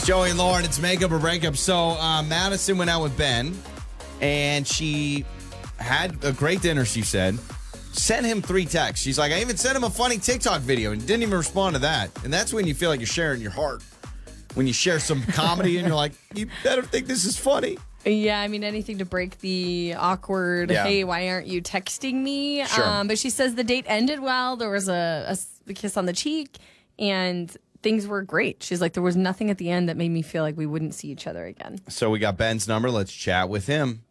Joey and Lauren, it's Makeup or Breakup. So Madison went out with Ben, and she had a great dinner, she said. Sent him 3 texts. She's like, I even sent him a funny TikTok video and didn't even respond to that. And that's when you feel like you're sharing your heart. When you share some comedy and you're like, you better think this is funny. Yeah, I mean, anything to break the awkward, hey, why aren't you texting me? Sure. But she says the date ended well. There was a kiss on the cheek, and things were great. She's like, there was nothing at the end that made me feel like we wouldn't see each other again. So we got Ben's number. Let's chat with him.